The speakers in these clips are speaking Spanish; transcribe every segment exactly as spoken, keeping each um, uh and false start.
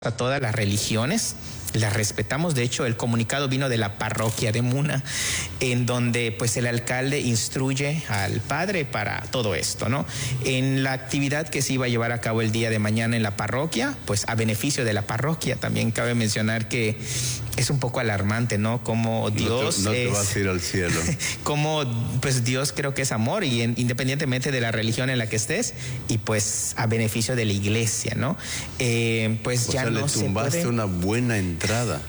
a todas las religiones, las respetamos. De hecho, el comunicado vino de la parroquia de Muna, en donde pues el alcalde instruye al padre para todo esto, ¿no? En la actividad que se iba a llevar a cabo el día de mañana en la parroquia, pues a beneficio de la parroquia, también cabe mencionar que es un poco alarmante, ¿no? Como Dios no te, no es, te vas a ir al cielo. como pues Dios creo que es amor, y en, independientemente de la religión en la que estés, y pues a beneficio de la iglesia, ¿no? Eh, pues o ya sea, no le se tumbaste puede... una buena entrada.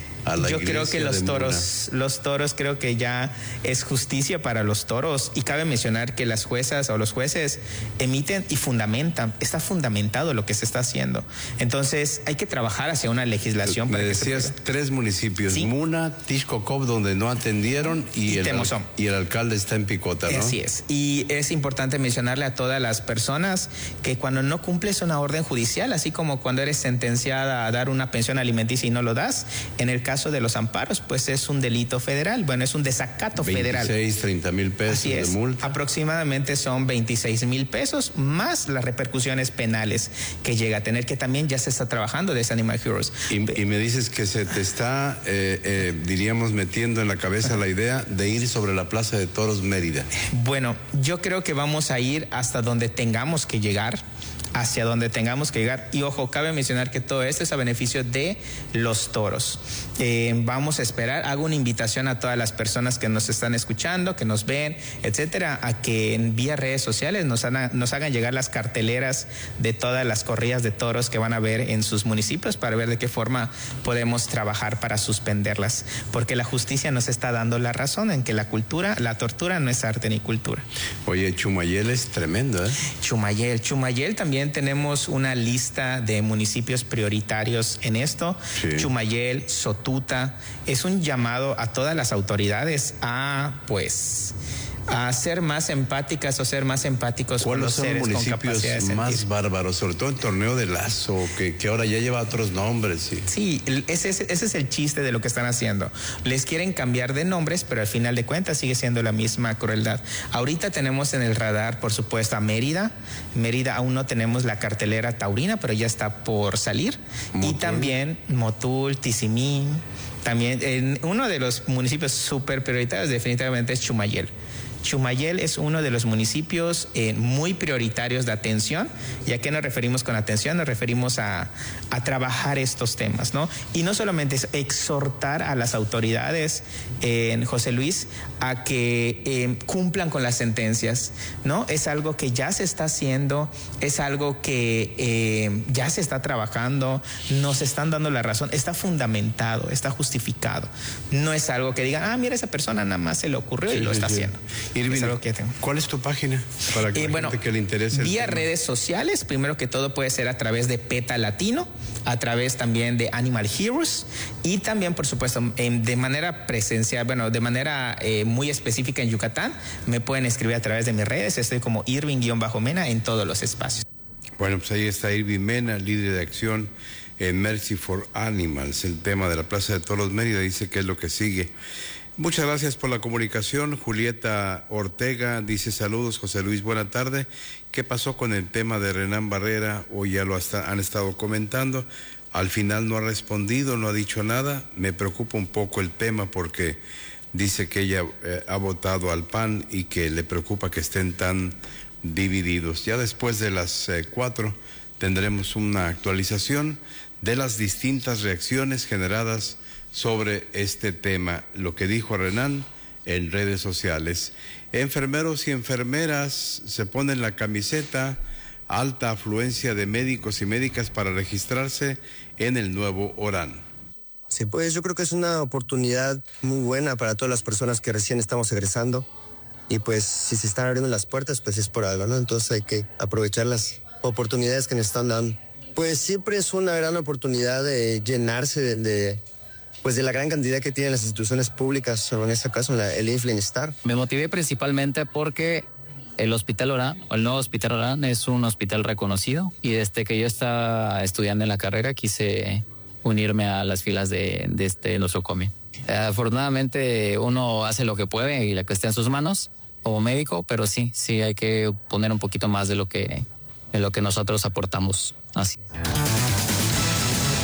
Yo creo que los toros, los toros creo que ya es justicia para los toros, y cabe mencionar que las juezas o los jueces emiten y fundamentan, está fundamentado lo que se está haciendo. Entonces hay que trabajar hacia una legislación. Me para decías que tres municipios, ¿sí? Muna, Tixcocop, donde no atendieron, y, y, el, y el alcalde está en picota, ¿no? Así es, y es importante mencionarle a todas las personas que cuando no cumples una orden judicial, así como cuando eres sentenciada a dar una pensión alimenticia y no lo das, en el caso de los amparos, pues es un delito federal, bueno, es un desacato federal. veintiséis, treinta mil pesos Así es, de multa. Aproximadamente son veintiséis mil pesos, más las repercusiones penales que llega a tener, que también ya se está trabajando de Animal Heroes. Y, y me dices que se te está, eh, eh, diríamos, metiendo en la cabeza la idea de ir sobre la Plaza de Toros Mérida. Bueno, yo creo que vamos a ir hasta donde tengamos que llegar, hacia donde tengamos que llegar, y ojo, cabe mencionar que todo esto es a beneficio de los toros. Eh, vamos a esperar, hago una invitación a todas las personas que nos están escuchando, que nos ven, etcétera, a que en vía redes sociales nos hagan, nos hagan llegar las carteleras de todas las corridas de toros que van a ver en sus municipios, para ver de qué forma podemos trabajar para suspenderlas, porque la justicia nos está dando la razón en que la cultura, la tortura no es arte ni cultura. Oye, Chumayel es tremendo, ¿eh? Chumayel, Chumayel también tenemos una lista de municipios prioritarios en esto. Sí. Chumayel, Sotuta, es un llamado a todas las autoridades a, pues, a ser más empáticas o ser más empáticos con los seres con capacidad de sentir. ¿Cuáles son los municipios más bárbaros? Sobre todo el Torneo de Lazo, que, que ahora ya lleva otros nombres. Sí, sí ese, ese, ese es el chiste de lo que están haciendo. Les quieren cambiar de nombres, pero al final de cuentas sigue siendo la misma crueldad. Ahorita tenemos en el radar, por supuesto, a Mérida. Mérida aún no tenemos la cartelera taurina, pero ya está por salir. Motul. Y también Motul, Tizimín. También en uno de los municipios súper prioritarios definitivamente es Chumayel. Chumayel es uno de los municipios eh, muy prioritarios de atención. ¿Y a qué nos referimos con atención? Nos referimos a, a trabajar estos temas, ¿no? Y no solamente es exhortar a las autoridades, eh, José Luis, a que eh, cumplan con las sentencias, ¿no? Es algo que ya se está haciendo, es algo que eh, ya se está trabajando, nos están dando la razón, está fundamentado, está justificado. No es algo que digan, ah, mira, esa persona nada más se le ocurrió sí, y lo está sí. haciendo. Irving, ¿cuál es tu página? Para que eh, la bueno, gente que le interese. Vía redes sociales, primero que todo puede ser a través de PETA Latino, a través también de Animal Heroes, y también, por supuesto, en, de manera presencial, bueno, de manera eh, muy específica en Yucatán, me pueden escribir a través de mis redes, estoy como Irving-Mena en todos los espacios. Bueno, pues ahí está Irving Mena, líder de acción en Mercy for Animals, el tema de la Plaza de Toros Mérida, dice que es lo que sigue. Muchas gracias por la comunicación. Julieta Ortega dice saludos, José Luis, buena tarde. ¿Qué pasó con el tema de Renán Barrera? Hoy ya lo hasta, han estado comentando. Al final no ha respondido, no ha dicho nada. Me preocupa un poco el tema porque dice que ella eh, ha votado al P A N y que le preocupa que estén tan divididos. Ya después de las eh, cuatro tendremos una actualización de las distintas reacciones generadas sobre este tema, lo que dijo Renán en redes sociales. Enfermeros y enfermeras se ponen la camiseta, alta afluencia de médicos y médicas para registrarse en el nuevo Orán. Sí, pues yo creo que es una oportunidad muy buena para todas las personas que recién estamos egresando, y pues si se están abriendo las puertas, pues es por algo, ¿no? Entonces hay que aprovechar las oportunidades que nos están dando. Pues siempre es una gran oportunidad de llenarse de, de pues de la gran cantidad que tienen las instituciones públicas, o en este caso la, el I F L Star. Me motivé principalmente porque el Hospital Orán, o el nuevo Hospital Orán, es un hospital reconocido, y desde que yo estaba estudiando en la carrera quise unirme a las filas de, de este nosocomio. Afortunadamente uno hace lo que puede y lo que esté en sus manos como médico, pero sí, sí hay que poner un poquito más de lo que, de lo que nosotros aportamos. Así.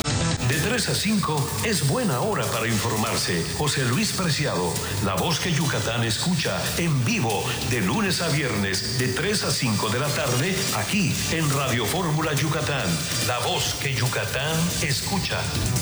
De tres a cinco es buena hora para informarse. José Luis Preciado, la voz que Yucatán escucha en vivo de lunes a viernes de tres a cinco de la tarde aquí en Radio Fórmula Yucatán. La voz que Yucatán escucha.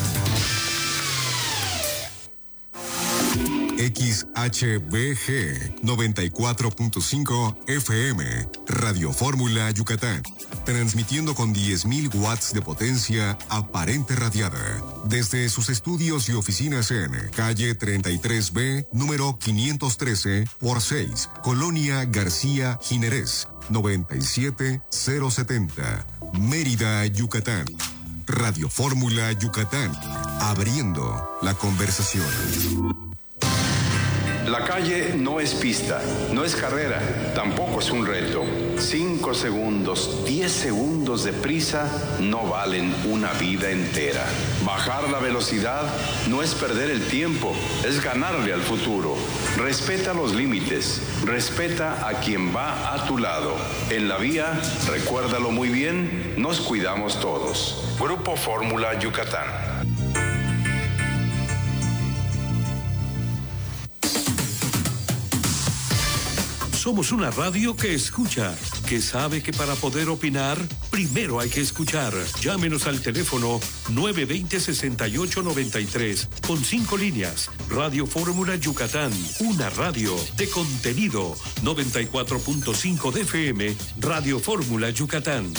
X H B G noventa y cuatro punto cinco F M, Radio Fórmula Yucatán, transmitiendo con diez mil watts de potencia aparente radiada, desde sus estudios y oficinas en calle treinta y tres B, número quinientos trece por seis, Colonia García Jiménez, noventa y siete mil setenta, Mérida, Yucatán. Radio Fórmula Yucatán, abriendo la conversación. La calle no es pista, no es carrera, tampoco es un reto. Cinco segundos, diez segundos de prisa no valen una vida entera. Bajar la velocidad no es perder el tiempo, es ganarle al futuro. Respeta los límites, respeta a quien va a tu lado. En la vía, recuérdalo muy bien, nos cuidamos todos. Grupo Fórmula Yucatán. Somos una radio que escucha, que sabe que para poder opinar, primero hay que escuchar. Llámenos al teléfono nueve veinte, sesenta y ocho noventa y tres, con cinco líneas. Radio Fórmula Yucatán, una radio de contenido. noventa y cuatro punto cinco de F M, Radio Fórmula Yucatán.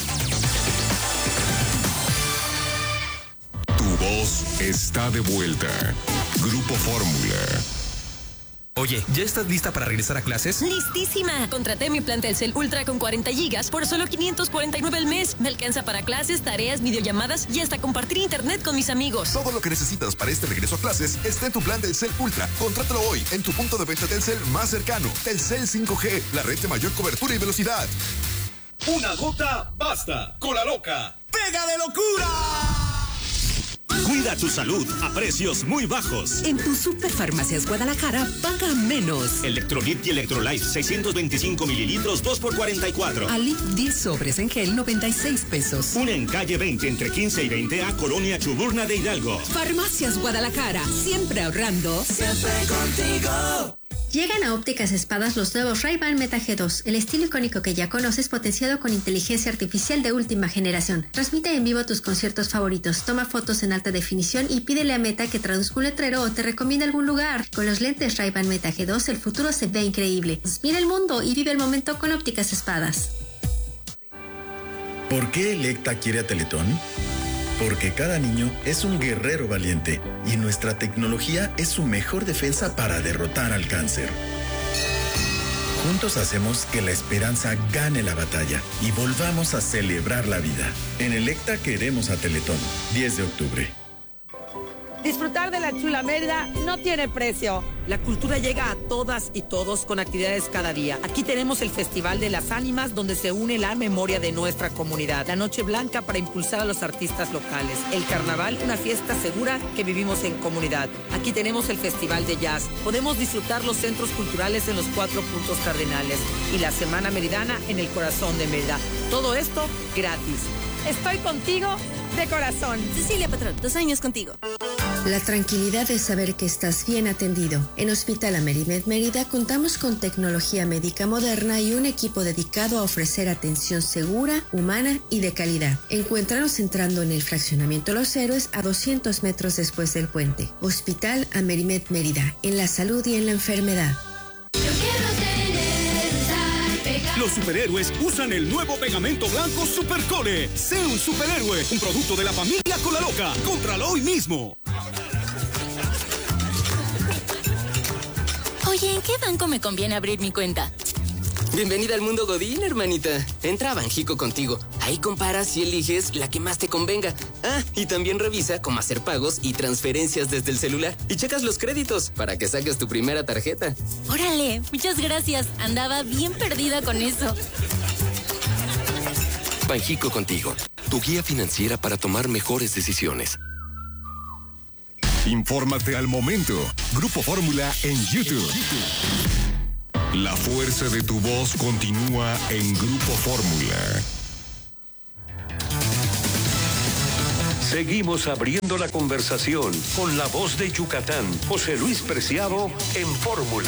Tu voz está de vuelta. Grupo Fórmula. Oye, ¿ya estás lista para regresar a clases? ¡Listísima! Contraté mi plan Telcel Ultra con cuarenta gigas por solo quinientos cuarenta y nueve al mes. Me alcanza para clases, tareas, videollamadas y hasta compartir internet con mis amigos. Todo lo que necesitas para este regreso a clases está en tu plan Telcel Ultra. Contrátalo hoy en tu punto de venta Telcel más cercano. Telcel cinco G, la red de mayor cobertura y velocidad. Una gota basta. Cola loca. ¡Pega de locura! Cuida tu salud a precios muy bajos. En tu Superfarmacias Guadalajara, paga menos. Electrolit y Electrolife, seiscientos veinticinco mililitros, dos por cuarenta y cuatro. Alip diez sobres en gel, noventa y seis pesos. Una en calle veinte, entre quince y veinte A, Colonia Chuburna de Hidalgo. Farmacias Guadalajara, siempre ahorrando. Siempre contigo. Llegan a Ópticas Espadas los nuevos Ray-Ban Meta G dos, el estilo icónico que ya conoces potenciado con inteligencia artificial de última generación. Transmite en vivo tus conciertos favoritos, toma fotos en alta definición y pídele a Meta que traduzca un letrero o te recomiende algún lugar. Con los lentes Ray-Ban Meta G dos el futuro se ve increíble. Mira el mundo y vive el momento con Ópticas Espadas. ¿Por qué Electa quiere a Teletón? Porque cada niño es un guerrero valiente y nuestra tecnología es su mejor defensa para derrotar al cáncer. Juntos hacemos que la esperanza gane la batalla y volvamos a celebrar la vida. En Electa queremos a Teletón. diez de octubre. Disfrutar de la chula Mérida no tiene precio. La cultura llega a todas y todos con actividades cada día. Aquí tenemos el Festival de las Ánimas, donde se une la memoria de nuestra comunidad. La Noche Blanca para impulsar a los artistas locales. El Carnaval, una fiesta segura que vivimos en comunidad. Aquí tenemos el Festival de Jazz. Podemos disfrutar los centros culturales en los cuatro puntos cardinales. Y la Semana Meridana en el corazón de Mérida. Todo esto gratis. Estoy contigo de corazón. Cecilia Patrón, dos años contigo. La tranquilidad de saber que estás bien atendido. En Hospital Amerimed Mérida contamos con tecnología médica moderna y un equipo dedicado a ofrecer atención segura, humana y de calidad. Encuéntranos entrando en el fraccionamiento Los Héroes a doscientos metros después del puente. Hospital Amerimed Mérida, en la salud y en la enfermedad. Los superhéroes usan el nuevo pegamento blanco Supercole. Sé un superhéroe, un producto de la familia Cola Loca. Cómpralo hoy mismo. Oye, ¿en qué banco me conviene abrir mi cuenta? Bienvenida al mundo Godín, hermanita. Entra a Banjico contigo. Ahí comparas y eliges la que más te convenga. Ah, y también revisa cómo hacer pagos y transferencias desde el celular. Y checas los créditos para que saques tu primera tarjeta. Órale, muchas gracias. Andaba bien perdida con eso. Banjico contigo, tu guía financiera para tomar mejores decisiones. Infórmate al momento. Grupo Fórmula en YouTube. La fuerza de tu voz continúa en Grupo Fórmula. Seguimos abriendo la conversación con la voz de Yucatán, José Luis Preciado, en Fórmula.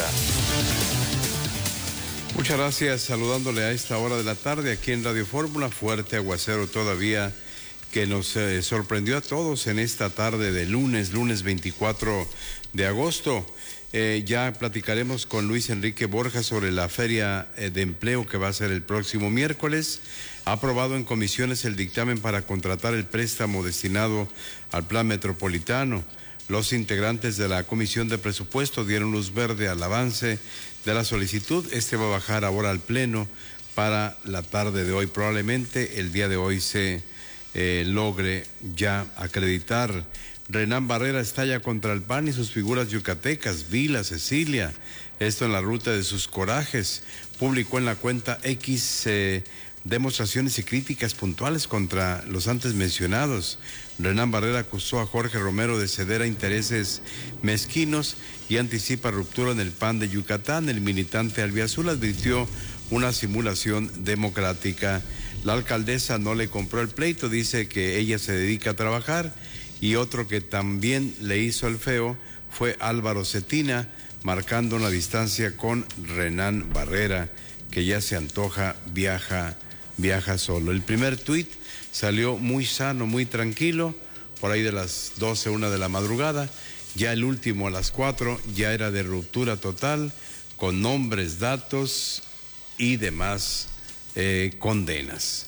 Muchas gracias, saludándole a esta hora de la tarde aquí en Radio Fórmula. Fuerte aguacero todavía que nos eh, sorprendió a todos en esta tarde de lunes, lunes veinticuatro de agosto. Eh, ya platicaremos con Luis Enrique Borja sobre la feria eh, de empleo que va a ser el próximo miércoles. Ha aprobado en comisiones el dictamen para contratar el préstamo destinado al plan metropolitano. Los integrantes de la Comisión de Presupuesto dieron luz verde al avance de la solicitud. Este va a bajar ahora al Pleno para la tarde de hoy. Probablemente el día de hoy se eh, logre ya acreditar. Renán Barrera estalla contra el P A N y sus figuras yucatecas, Vila, Cecilia. Esto en la ruta de sus corajes. Publicó en la cuenta X eh, demostraciones y críticas puntuales contra los antes mencionados. Renán Barrera acusó a Jorge Romero de ceder a intereses mezquinos y anticipa ruptura en el P A N de Yucatán. El militante albiazul advirtió una simulación democrática. La alcaldesa no le compró el pleito, dice que ella se dedica a trabajar. Y otro que también le hizo el feo fue Álvaro Cetina, marcando una distancia con Renán Barrera, que ya se antoja, viaja, viaja solo. El primer tuit salió muy sano, muy tranquilo, por ahí de las doce, una de la madrugada. Ya el último a las cuatro ya era de ruptura total, con nombres, datos y demás eh, condenas.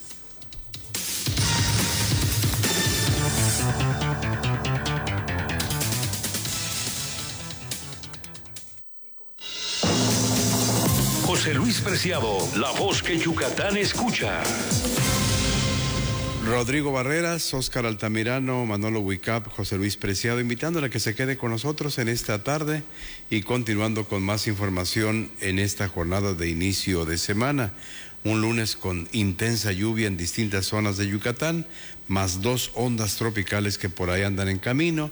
José Luis Preciado, la voz que Yucatán escucha. Rodrigo Barreras, Óscar Altamirano, Manolo Huicap, José Luis Preciado, invitándole a que se quede con nosotros en esta tarde y continuando con más información en esta jornada de inicio de semana. Un lunes con intensa lluvia en distintas zonas de Yucatán, más dos ondas tropicales que por ahí andan en camino,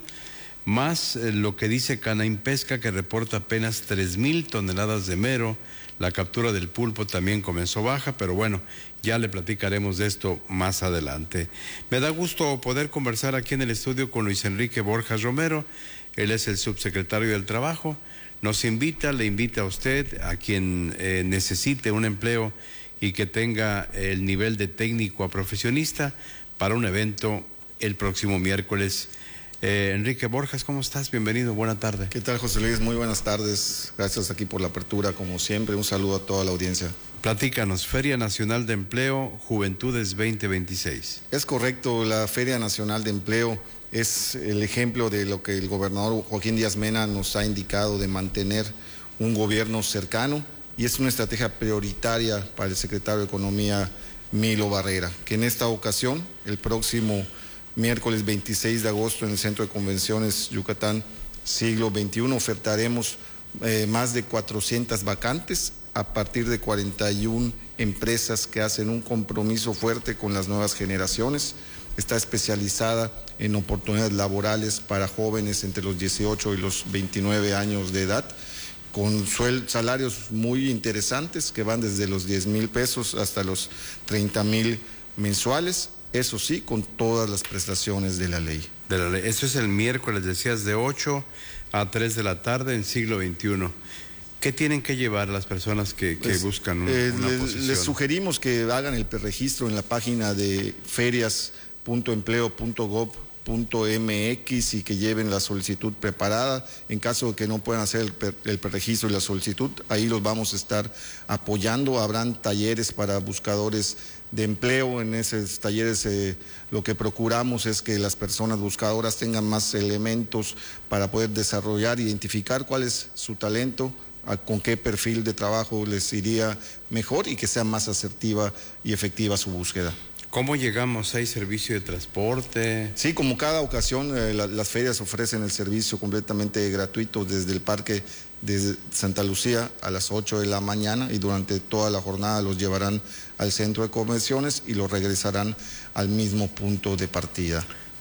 más eh, lo que dice Canaim Pesca, que reporta apenas tres mil toneladas de mero. La captura del pulpo también comenzó baja, pero bueno, ya le platicaremos de esto más adelante. Me da gusto poder conversar aquí en el estudio con Luis Enrique Borja Romero. Él es el subsecretario del Trabajo. Nos invita, le invita a usted, a quien eh, necesite un empleo y que tenga el nivel de técnico a profesionista, para un evento el próximo miércoles. Eh, Enrique Borjas, ¿cómo estás? Bienvenido, buena tarde. ¿Qué tal, José Luis? Muy buenas tardes. Gracias aquí por la apertura, como siempre. Un saludo a toda la audiencia. Platícanos, Feria Nacional de Empleo, Juventudes veinte veintiséis. Es correcto, la Feria Nacional de Empleo es el ejemplo de lo que el gobernador Joaquín Díaz Mena nos ha indicado, de mantener un gobierno cercano, y es una estrategia prioritaria para el secretario de Economía, Milo Barrera, que en esta ocasión, el próximo miércoles veintiséis de agosto, en el Centro de Convenciones Yucatán Siglo veintiuno, ofertaremos eh, más de cuatrocientas vacantes a partir de cuarenta y una empresas que hacen un compromiso fuerte con las nuevas generaciones. Está especializada en oportunidades laborales para jóvenes entre los dieciocho y los veintinueve años de edad, con suel salarios muy interesantes que van desde los diez mil pesos hasta los treinta mil mensuales. Eso sí, con todas las prestaciones de la ley. De la ley. Eso es el miércoles, decías, de ocho a tres de la tarde en siglo veintiuno. ¿Qué tienen que llevar las personas que, que pues, buscan un, eh, una les, posición? Les sugerimos que hagan el preregistro en la página de ferias punto empleo punto gob punto mx y que lleven la solicitud preparada. En caso de que no puedan hacer el, pre, el preregistro y la solicitud, ahí los vamos a estar apoyando. Habrán talleres para buscadores de empleo. En esos talleres eh, lo que procuramos es que las personas buscadoras tengan más elementos para poder desarrollar, identificar cuál es su talento, a, con qué perfil de trabajo les iría mejor y que sea más asertiva y efectiva su búsqueda. ¿Cómo llegamos? ¿Hay servicio de transporte? Sí, como cada ocasión, eh, la, las ferias ofrecen el servicio completamente gratuito desde el parque de Santa Lucía a las ocho de la mañana, y durante toda la jornada los llevarán al centro de convenciones y los regresarán al mismo punto de partida.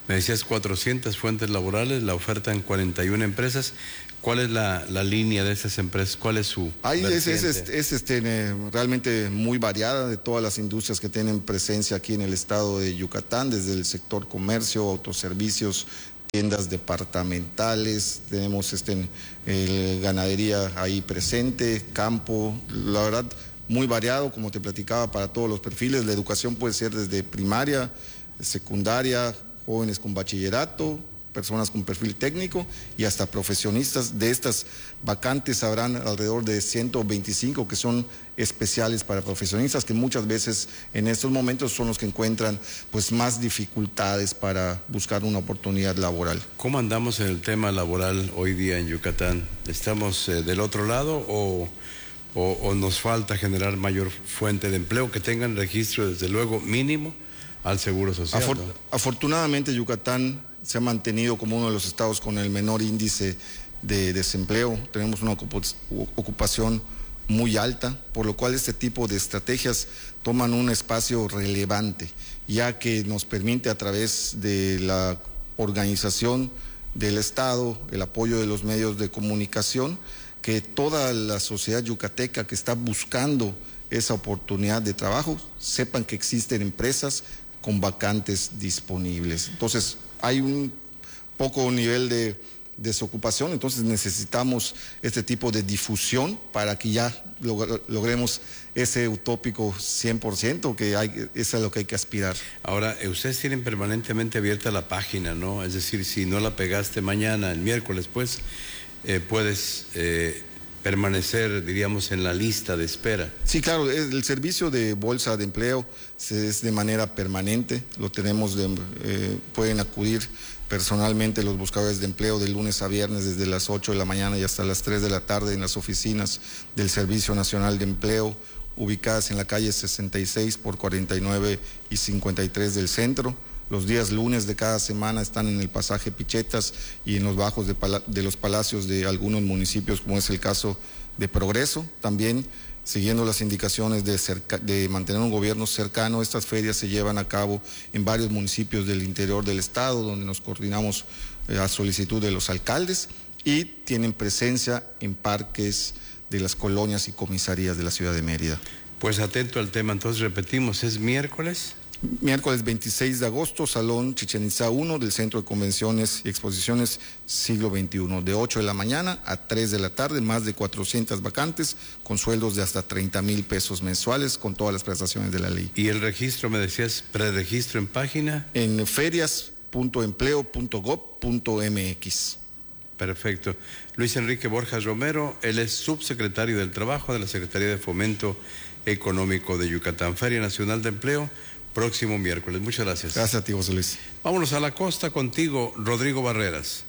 Me decías cuatrocientas fuentes laborales, la oferta en cuarenta y una empresas. ¿Cuál es la, la línea de esas empresas? ¿Cuál es su Ahí es, es, es, es este, realmente muy variada de todas las industrias que tienen presencia aquí en el estado de Yucatán, desde el sector comercio, autoservicios, tiendas departamentales, tenemos este, el ganadería ahí presente, campo, la verdad muy variado, como te platicaba, para todos los perfiles. La educación puede ser desde primaria, secundaria, jóvenes con bachillerato, personas con perfil técnico y hasta profesionistas. De estas vacantes habrán alrededor de ciento veinticinco que son especiales para profesionistas, que muchas veces en estos momentos son los que encuentran pues más dificultades para buscar una oportunidad laboral. ¿Cómo andamos en el tema laboral hoy día en Yucatán? ¿Estamos eh, del otro lado o, o, o nos falta generar mayor fuente de empleo, que tengan registro desde luego mínimo al Seguro Social? Afor- ¿no? Afortunadamente Yucatán se ha mantenido como uno de los estados con el menor índice de desempleo. Tenemos una ocupación muy alta, por lo cual este tipo de estrategias toman un espacio relevante, ya que nos permite a través de la organización del Estado, el apoyo de los medios de comunicación, que toda la sociedad yucateca que está buscando esa oportunidad de trabajo sepan que existen empresas con vacantes disponibles. Entonces, hay un poco nivel de desocupación, entonces necesitamos este tipo de difusión para que ya log- logremos ese utópico cien por ciento, que hay, es a lo que hay que aspirar. Ahora, ustedes tienen permanentemente abierta la página, ¿no? Es decir, si no la pegaste mañana, el miércoles, pues, eh, puedes eh, permanecer, diríamos, en la lista de espera. Sí, claro, el servicio de bolsa de empleo es de manera permanente, lo tenemos, de, eh, pueden acudir personalmente los buscadores de empleo de lunes a viernes desde las ocho de la mañana y hasta las tres de la tarde en las oficinas del Servicio Nacional de Empleo, ubicadas en la calle sesenta y seis por cuarenta y nueve y cincuenta y tres del centro. Los días lunes de cada semana están en el pasaje Pichetas y en los bajos de, pala- de los palacios de algunos municipios, como es el caso de Progreso. También, siguiendo las indicaciones de, cerca- de mantener un gobierno cercano, estas ferias se llevan a cabo en varios municipios del interior del estado, donde nos coordinamos eh, a solicitud de los alcaldes, y tienen presencia en parques de las colonias y comisarías de la ciudad de Mérida. Pues atento al tema, entonces repetimos, ¿es miércoles? Miércoles veintiséis de agosto, Salón Chichén Itzá uno del Centro de Convenciones y Exposiciones Siglo veintiuno, de ocho de la mañana a tres de la tarde, más de cuatrocientas vacantes, con sueldos de hasta treinta mil pesos mensuales, con todas las prestaciones de la ley. ¿Y el registro, me decías, preregistro en página? En ferias punto empleo punto gob punto m x. Perfecto. Luis Enrique Borjas Romero, él es subsecretario del Trabajo de la Secretaría de Fomento Económico de Yucatán. Feria Nacional de Empleo, próximo miércoles. Muchas gracias. Gracias a ti, José Luis. Vámonos a la costa contigo, Rodrigo Barreras.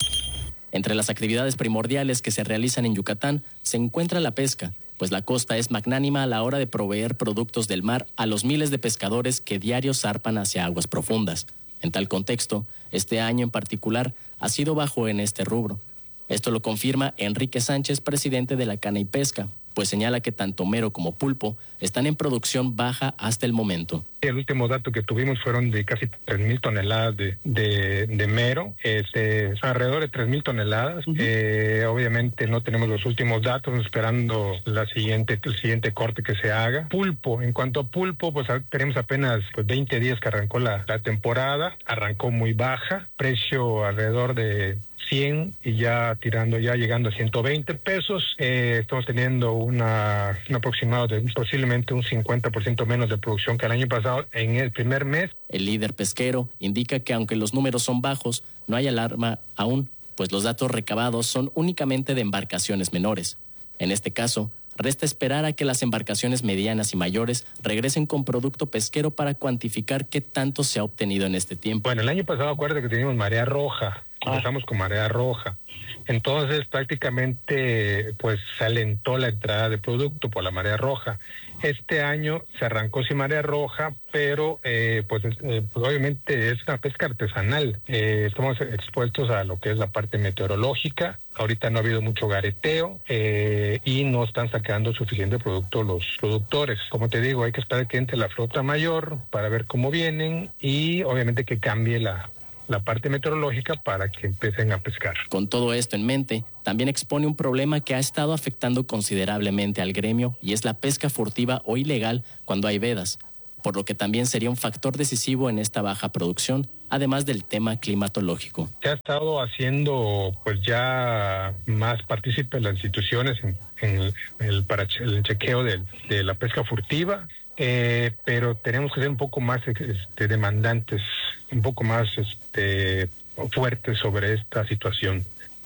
Entre las actividades primordiales que se realizan en Yucatán se encuentra la pesca, pues la costa es magnánima a la hora de proveer productos del mar a los miles de pescadores que diario zarpan hacia aguas profundas. En tal contexto, este año en particular ha sido bajo en este rubro. Esto lo confirma Enrique Sánchez, presidente de la Cana y Pesca, pues señala que tanto mero como pulpo están en producción baja hasta el momento. El último dato que tuvimos fueron de casi tres mil toneladas de, de, de mero, este, alrededor de tres mil toneladas. Uh-huh. Eh, obviamente no tenemos los últimos datos, esperando la siguiente, el siguiente corte que se haga. Pulpo, en cuanto a pulpo, pues tenemos apenas pues, veinte días que arrancó la, la temporada, arrancó muy baja, precio alrededor de cien y ya tirando, ya llegando a ciento veinte pesos. Eh, estamos teniendo una, un aproximado de posiblemente un cincuenta por ciento menos de producción que el año pasado en el primer mes. El líder pesquero indica que aunque los números son bajos, no hay alarma aún, pues los datos recabados son únicamente de embarcaciones menores. En este caso, resta esperar a que las embarcaciones medianas y mayores regresen con producto pesquero para cuantificar qué tanto se ha obtenido en este tiempo. Bueno, el año pasado acuérdate que teníamos marea roja. Empezamos con marea roja. Entonces prácticamente pues se alentó la entrada de producto por la marea roja. Este año se arrancó sin marea roja, pero eh, pues, eh, pues obviamente es una pesca artesanal. Eh, estamos expuestos a lo que es la parte meteorológica. Ahorita no ha habido mucho gareteo eh, y no están sacando suficiente producto los productores. Como te digo, hay que esperar que entre la flota mayor para ver cómo vienen y obviamente que cambie la la parte meteorológica para que empiecen a pescar. Con todo esto en mente, también expone un problema que ha estado afectando considerablemente al gremio y es la pesca furtiva o ilegal cuando hay vedas, por lo que también sería un factor decisivo en esta baja producción, además del tema climatológico. Se ha estado haciendo pues ya más partícipes las instituciones en, en el, el, para el chequeo de, de la pesca furtiva, eh, pero tenemos que ser un poco más este, demandantes, un poco más este, fuertes sobre esta situación.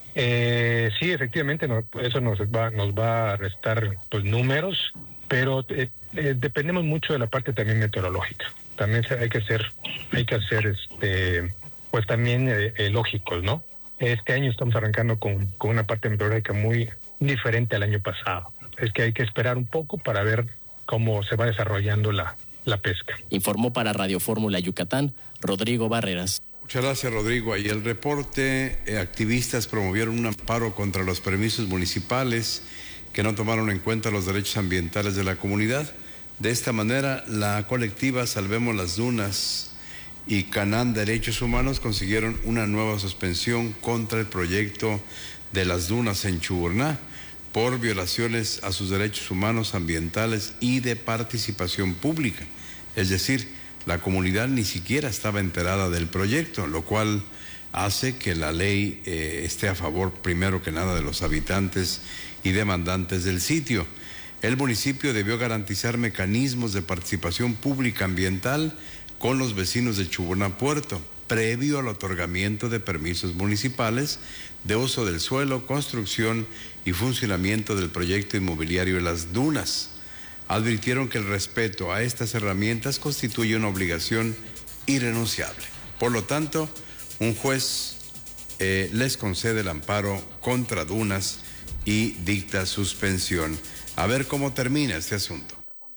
Eh, sí, efectivamente, no, eso nos va, nos va a restar pues, números, pero eh, eh, dependemos mucho de la parte también meteorológica. También hay que ser, hay que hacer, este, pues también eh, eh, lógicos, ¿no? Este año estamos arrancando con, con una parte meteorológica muy diferente al año pasado. Es que hay que esperar un poco para ver cómo se va desarrollando la, la pesca. Informó para Radio Fórmula Yucatán, Rodrigo Barreras. Muchas gracias, Rodrigo. Ahí el reporte, eh, activistas promovieron un amparo contra los permisos municipales que no tomaron en cuenta los derechos ambientales de la comunidad. De esta manera, la colectiva Salvemos las Dunas y Canán Derechos Humanos consiguieron una nueva suspensión contra el proyecto de las dunas en Chuburná por violaciones a sus derechos humanos, ambientales y de participación pública. Es decir, la comunidad ni siquiera estaba enterada del proyecto, lo cual hace que la ley eh, esté a favor, primero que nada, de los habitantes y demandantes del sitio. El municipio debió garantizar mecanismos de participación pública ambiental con los vecinos de Chuburná Puerto, previo al otorgamiento de permisos municipales de uso del suelo, construcción y funcionamiento del proyecto inmobiliario de las dunas. Advirtieron que el respeto a estas herramientas constituye una obligación irrenunciable. Por lo tanto, un juez eh, les concede el amparo contra dunas y dicta suspensión. A ver cómo termina este asunto.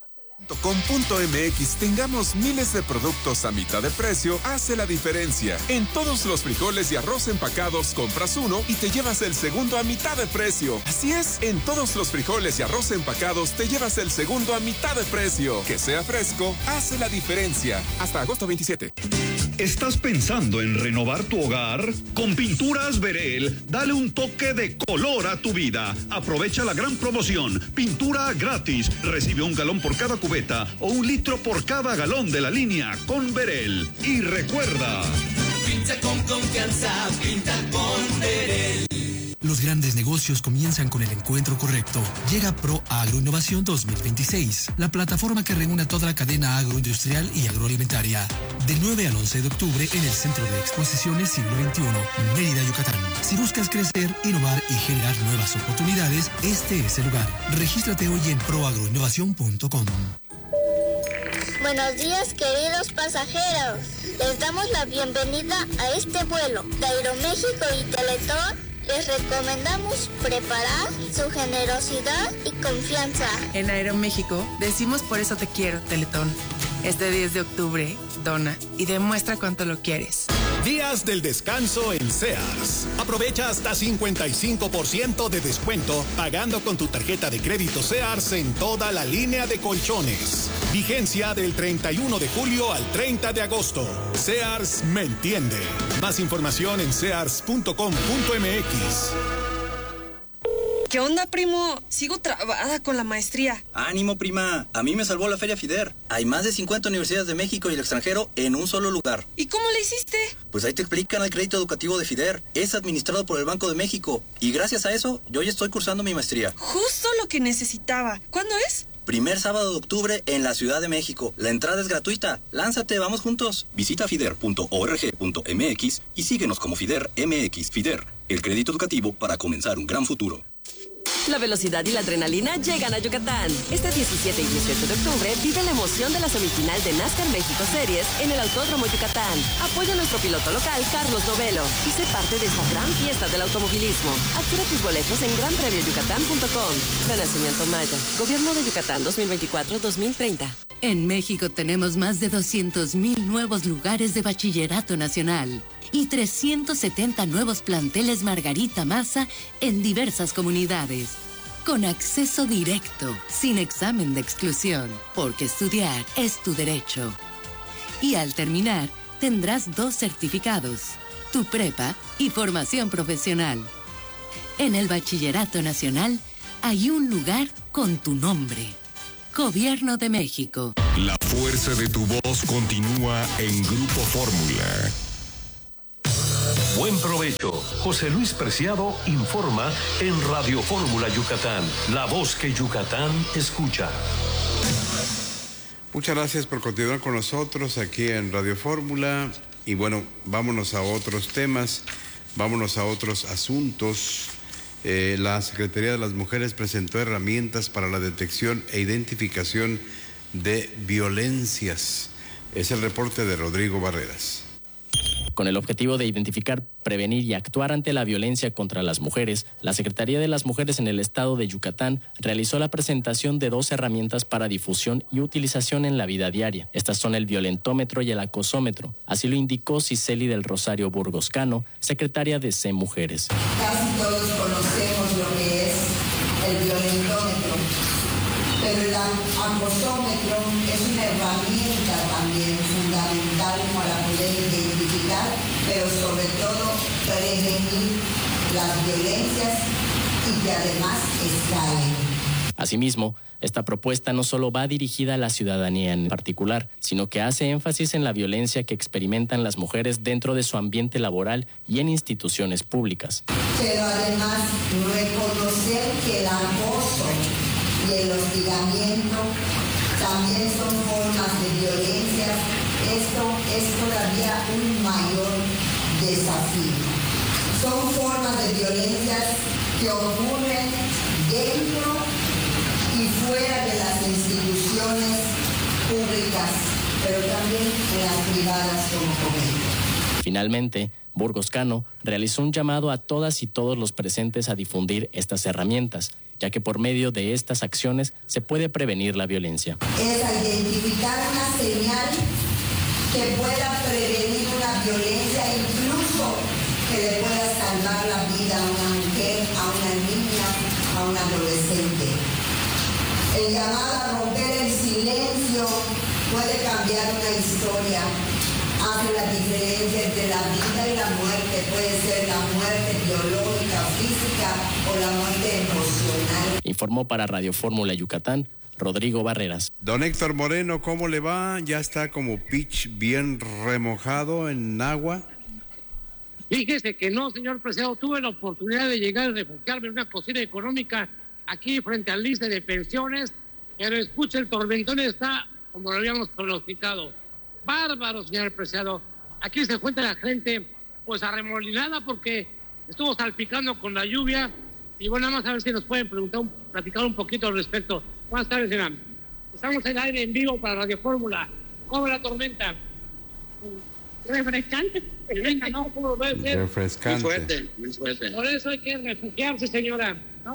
Com.mx tengamos miles de productos a mitad de precio hace la diferencia. En todos los frijoles y arroz empacados compras uno y te llevas el segundo a mitad de precio. Así es, en todos los frijoles y arroz empacados te llevas el segundo a mitad de precio. Que sea fresco hace la diferencia. Hasta agosto veintisiete. ¿Estás pensando en renovar tu hogar? Con Pinturas Verel, dale un toque de color a tu vida. Aprovecha la gran promoción. Pintura gratis. Recibe un galón por cada cubeta o un litro por cada galón de la línea con Verel. Y recuerda, pinta con confianza, pinta con Verel. Los grandes negocios comienzan con el encuentro correcto. Llega Pro Agroinnovación dos mil veintiséis, la plataforma que reúne a toda la cadena agroindustrial y agroalimentaria. Del nueve al once de octubre en el Centro de Exposiciones Siglo veintiuno, Mérida, Yucatán. Si buscas crecer, innovar y generar nuevas oportunidades, este es el lugar. Regístrate hoy en pro agroinnovación punto com. Buenos días, queridos pasajeros. Les damos la bienvenida a este vuelo de Aeroméxico y Teletón. Les recomendamos preparar su generosidad y confianza. En Aeroméxico decimos por eso te quiero, Teletón. Este diez de octubre, dona y demuestra cuánto lo quieres. Días del descanso en Sears. Aprovecha hasta cincuenta y cinco por ciento de descuento pagando con tu tarjeta de crédito Sears en toda la línea de colchones. Vigencia del treinta y uno de julio al treinta de agosto. Sears me entiende. Más información en sears punto com punto m x. ¿Qué onda, primo? Sigo trabada con la maestría. Ánimo, prima. A mí me salvó la Feria FIDER. Hay más de cincuenta universidades de México y el extranjero en un solo lugar. ¿Y cómo le hiciste? Pues ahí te explican. El crédito educativo de FIDER es administrado por el Banco de México. Y gracias a eso, yo ya estoy cursando mi maestría. Justo lo que necesitaba. ¿Cuándo es? Primer sábado de octubre en la Ciudad de México. La entrada es gratuita. Lánzate, vamos juntos. Visita fider punto org punto m x y síguenos como FIDER M X. FIDER, el crédito educativo para comenzar un gran futuro. La velocidad y la adrenalina llegan a Yucatán. Este diecisiete y dieciocho de octubre vive la emoción de la semifinal de NASCAR México Series en el Autódromo Yucatán. Apoya a nuestro piloto local, Carlos Novelo, y sé parte de esta gran fiesta del automovilismo. Adquiere tus boletos en gran premio yucatán punto com. Renacimiento Maya. Gobierno de Yucatán dos mil veinticuatro a dos mil treinta. En México tenemos más de doscientos mil nuevos lugares de bachillerato nacional y trescientos setenta nuevos planteles Margarita Maza en diversas comunidades, con acceso directo, sin examen de exclusión, porque estudiar es tu derecho. Y al terminar, tendrás dos certificados, tu prepa y formación profesional. En el Bachillerato Nacional hay un lugar con tu nombre. Gobierno de México. La fuerza de tu voz continúa en Grupo Fórmula. Buen provecho. José Luis Preciado informa en Radio Fórmula Yucatán, la voz que Yucatán escucha. Muchas gracias por continuar con nosotros aquí en Radio Fórmula. Y bueno, vámonos a otros temas, vámonos a otros asuntos. Eh, la Secretaría de las Mujeres presentó herramientas para la detección e identificación de violencias. Es el reporte de Rodrigo Barreras. Con el objetivo de identificar, prevenir y actuar ante la violencia contra las mujeres, la Secretaría de las Mujeres en el estado de Yucatán realizó la presentación de dos herramientas para difusión y utilización en la vida diaria. Estas son el violentómetro y el acosómetro. Así lo indicó Cicely del Rosario Burgos Cano, secretaria de C Mujeres. Casi todos conocemos lo que es el violentómetro, pero el acosómetro es una herramienta también fundamental para poder identificar, pero sobre todo prevenir las violencias y que además escalen. Asimismo, esta propuesta no solo va dirigida a la ciudadanía en particular, sino que hace énfasis en la violencia que experimentan las mujeres dentro de su ambiente laboral y en instituciones públicas. Pero además reconocer que el acoso y el hostigamiento también son formas de violencia. Esto es todavía un mayor desafío. Son formas de violencias que ocurren dentro y fuera de las instituciones públicas, pero también en las privadas, como comento. Finalmente, Burgos Cano realizó un llamado a todas y todos los presentes a difundir estas herramientas, ya que por medio de estas acciones se puede prevenir la violencia. Es a identificar una señal que pueda prevenir una violencia, incluso que le pueda salvar la vida a una mujer, a una niña, a un adolescente. El llamado a romper el silencio puede cambiar una historia. Hace la diferencia entre la vida y la muerte. Puede ser la muerte biológica, física o la muerte emocional. Informó para Radio Fórmula Yucatán, Rodrigo Barreras. Don Héctor Moreno, ¿cómo le va? ¿Ya está como pitch bien remojado en agua? Fíjese que no, señor Preciado. Tuve la oportunidad de llegar a refugiarme en una cocina económica aquí frente al liste de pensiones, pero escucha, el tormentón está como lo habíamos pronosticado. Bárbaro, señor Preciado. Aquí se encuentra la gente pues arremolinada porque estuvo salpicando con la lluvia. Y bueno, nada más a ver si nos pueden preguntar, un, platicar un poquito al respecto. Buenas tardes, señora. Estamos en aire en vivo para Radio Fórmula. ¿Cómo es la tormenta? Refrescante. Venga, no, ¿cómo va a ser? Refrescante. Muy fuerte, muy fuerte. Por eso hay que refugiarse, señora, ¿no?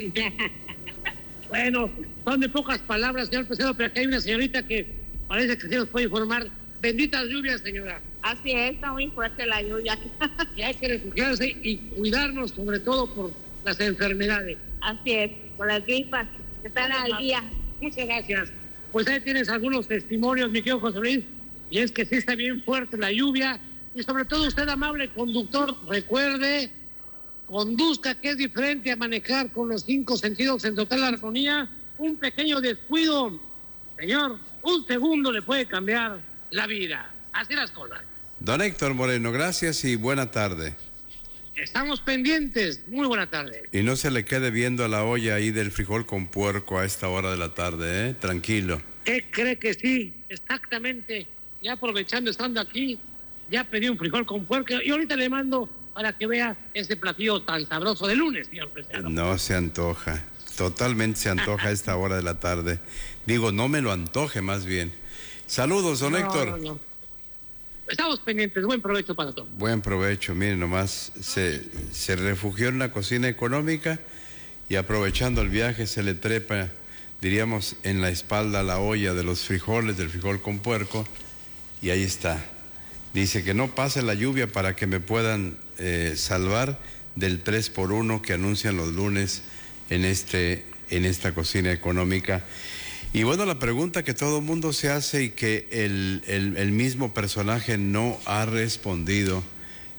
Bueno, son de pocas palabras, señor Preciado, pero aquí hay una señorita que parece que se nos puede informar. Benditas lluvias, señora. Así es, está muy fuerte la lluvia. Y hay que refugiarse y cuidarnos, sobre todo por las enfermedades. Así es, por las gripas que están al día. Muchas gracias. Pues ahí tienes algunos testimonios, mi querido José Luis, y es que sí está bien fuerte la lluvia. Y sobre todo usted, amable conductor, recuerde, conduzca, que es diferente a manejar con los cinco sentidos en total armonía. Un pequeño descuido, señor, un segundo le puede cambiar la vida. Así las cosas. Don Héctor Moreno, gracias y buena tarde. Estamos pendientes. Muy buena tarde. Y no se le quede viendo a la olla ahí del frijol con puerco a esta hora de la tarde, ¿eh? Tranquilo. ¿Qué cree que sí? Exactamente. Ya aprovechando estando aquí, ya pedí un frijol con puerco y ahorita le mando para que vea ese platillo tan sabroso de lunes, señor Preciado. No se antoja. Totalmente se antoja a esta hora de la tarde. Digo, no me lo antoje más bien. Saludos, don no, Héctor. No, no. Estamos pendientes. Buen provecho para todos. Buen provecho. Miren, nomás se, se refugió en la cocina económica y aprovechando el viaje se le trepa, diríamos, en la espalda la olla de los frijoles, del frijol con puerco, y ahí está. Dice que no pase la lluvia para que me puedan eh, salvar del tres por uno que anuncian los lunes en, este, en esta cocina económica. Y bueno, la pregunta que todo el mundo se hace y que el, el, el mismo personaje no ha respondido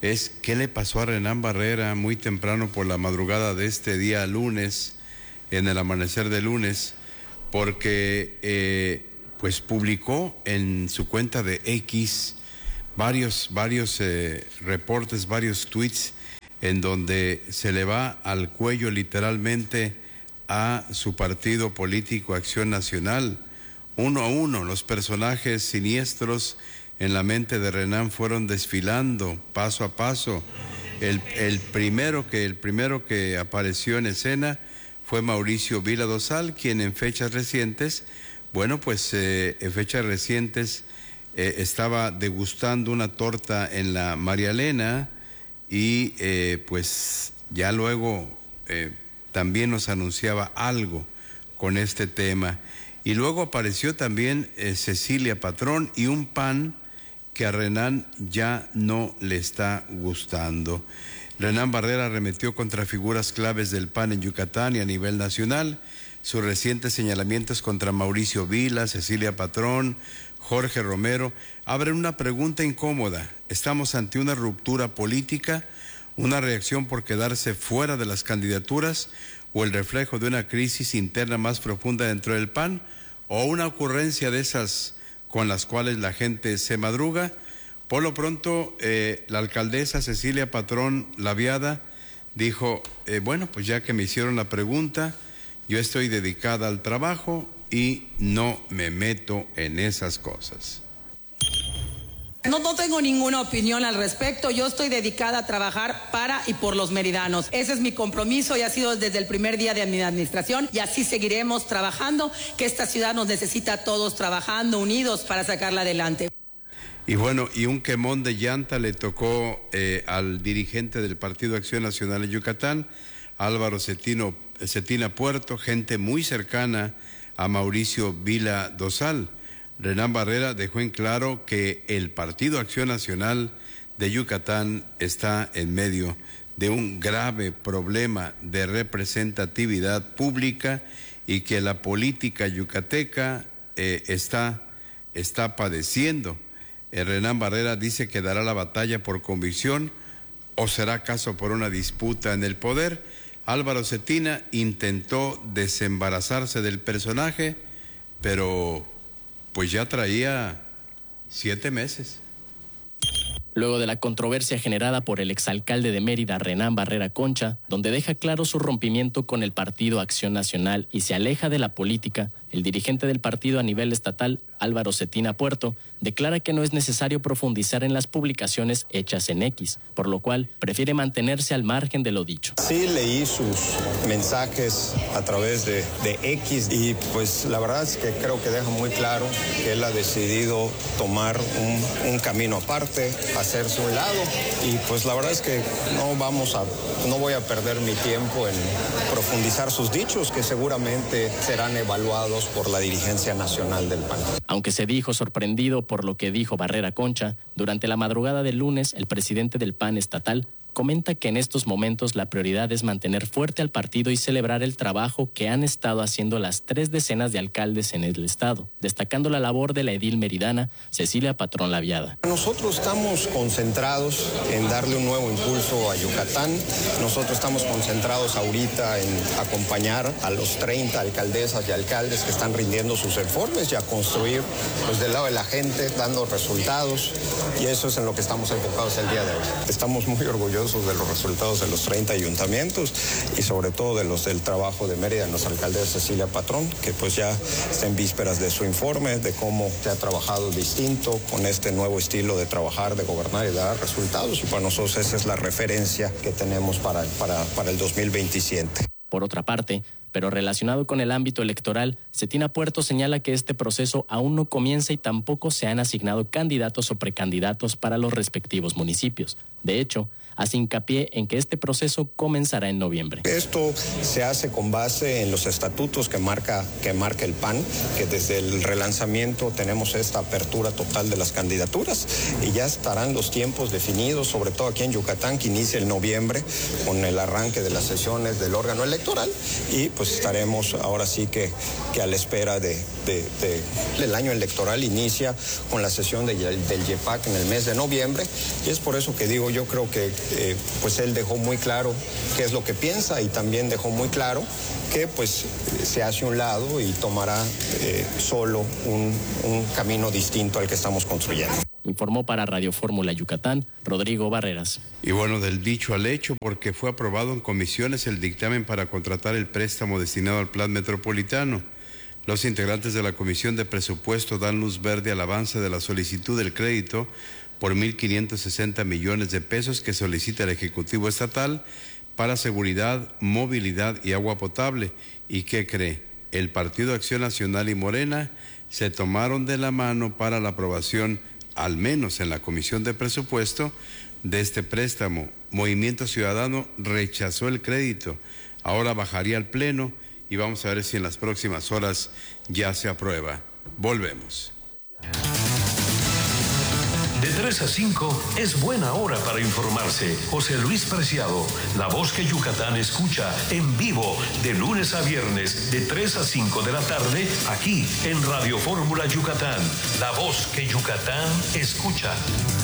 es qué le pasó a Renán Barrera muy temprano por la madrugada de este día lunes, en el amanecer de lunes, porque eh, pues publicó en su cuenta de X varios, varios eh, reportes, varios tweets en donde se le va al cuello literalmente a su partido político Acción Nacional. Uno a uno, los personajes siniestros en la mente de Renán fueron desfilando paso a paso. El, el, primero, que, el primero que apareció en escena fue Mauricio Vila Dosal, quien en fechas recientes, bueno, pues eh, en fechas recientes eh, estaba degustando una torta en la María Elena y eh, pues ya luego eh, también nos anunciaba algo con este tema. Y luego apareció también eh, Cecilia Patrón y un P A N que a Renán ya no le está gustando. Renán Barrera arremetió contra figuras claves del P A N en Yucatán y a nivel nacional. Sus recientes señalamientos contra Mauricio Vila, Cecilia Patrón, Jorge Romero abren una pregunta incómoda. ¿Estamos ante una ruptura política, una reacción por quedarse fuera de las candidaturas o el reflejo de una crisis interna más profunda dentro del P A N o una ocurrencia de esas con las cuales la gente se madruga? Por lo pronto, eh, la alcaldesa Cecilia Patrón Laviada dijo, eh, bueno, pues ya que me hicieron la pregunta, yo estoy dedicada al trabajo y no me meto en esas cosas. No, no tengo ninguna opinión al respecto. Yo estoy dedicada a trabajar para y por los meridanos. Ese es mi compromiso y ha sido desde el primer día de mi administración y así seguiremos trabajando, que esta ciudad nos necesita a todos trabajando unidos para sacarla adelante. Y bueno, y un quemón de llanta le tocó eh, al dirigente del Partido Acción Nacional en Yucatán, Álvaro Cetino, Cetina Puerto, gente muy cercana a Mauricio Vila Dosal. Renán Barrera dejó en claro que el Partido Acción Nacional de Yucatán está en medio de un grave problema de representatividad pública y que la política yucateca eh, está, está padeciendo. Eh, Renán Barrera dice que dará la batalla por convicción o será acaso por una disputa en el poder. Álvaro Cetina intentó desembarazarse del personaje, pero pues ya traía siete meses. Luego de la controversia generada por el exalcalde de Mérida, Renán Barrera Concha, donde deja claro su rompimiento con el Partido Acción Nacional y se aleja de la política, el dirigente del partido a nivel estatal, Álvaro Cetina Puerto, declara que no es necesario profundizar en las publicaciones hechas en X, por lo cual prefiere mantenerse al margen de lo dicho. Sí, leí sus mensajes a través de, de X y pues la verdad es que creo que deja muy claro que él ha decidido tomar un, un camino aparte, hacerse un lado y pues la verdad es que no vamos a, no voy a perder mi tiempo en profundizar sus dichos que seguramente serán evaluados por la dirigencia nacional del P A N. Aunque se dijo sorprendido por lo que dijo Barrera Concha, durante la madrugada del lunes el presidente del P A N estatal comenta que en estos momentos la prioridad es mantener fuerte al partido y celebrar el trabajo que han estado haciendo las tres decenas de alcaldes en el estado, destacando la labor de la edil meridana Cecilia Patrón Laviada. Nosotros estamos concentrados en darle un nuevo impulso a Yucatán. Nosotros estamos concentrados ahorita en acompañar a los treinta alcaldesas y alcaldes que están rindiendo sus informes y a construir pues, del lado de la gente, dando resultados y eso es en lo que estamos enfocados el día de hoy. Estamos muy orgullosos de los resultados de los treinta ayuntamientos y sobre todo de los del trabajo de Mérida, nuestra alcaldesa Cecilia Patrón, que pues ya está en vísperas de su informe, de cómo se ha trabajado distinto con este nuevo estilo de trabajar, de gobernar y dar resultados y para nosotros esa es la referencia que tenemos para, para, para el dos mil veintisiete. Por otra parte, pero relacionado con el ámbito electoral, Cetina Puerto señala que este proceso aún no comienza y tampoco se han asignado candidatos o precandidatos para los respectivos municipios. De hecho, hace hincapié en que este proceso comenzará en noviembre. Esto se hace con base en los estatutos que marca, que marca el P A N, que desde el relanzamiento tenemos esta apertura total de las candidaturas y ya estarán los tiempos definidos, sobre todo aquí en Yucatán, que inicia en noviembre con el arranque de las sesiones del órgano electoral y pues pues estaremos ahora sí que, que a la espera de, de, de, del año electoral. Inicia con la sesión de, del YEPAC en el mes de noviembre, y es por eso que digo, yo creo que eh, pues él dejó muy claro qué es lo que piensa, y también dejó muy claro que pues se hace un lado y tomará eh, solo un, un camino distinto al que estamos construyendo. Informó para Radio Fórmula Yucatán, Rodrigo Barreras. Y bueno, del dicho al hecho, porque fue aprobado en comisiones el dictamen para contratar el préstamo destinado al Plan Metropolitano. Los integrantes de la Comisión de Presupuesto dan luz verde al avance de la solicitud del crédito por mil quinientos sesenta millones de pesos que solicita el Ejecutivo Estatal para seguridad, movilidad y agua potable. ¿Y qué cree? El Partido Acción Nacional y Morena se tomaron de la mano para la aprobación, al menos en la Comisión de Presupuesto, de este préstamo. Movimiento Ciudadano rechazó el crédito. Ahora bajaría al Pleno y vamos a ver si en las próximas horas ya se aprueba. Volvemos. De tres a cinco es buena hora para informarse. José Luis Preciado, la voz que Yucatán escucha en vivo de lunes a viernes de tres a cinco de la tarde aquí en Radio Fórmula Yucatán. La voz que Yucatán escucha.